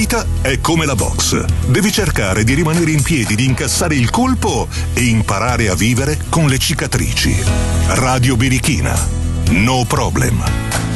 vita è come la box. Devi cercare di rimanere in piedi, di incassare il colpo e imparare a vivere con le cicatrici. Radio Birichina. No problem.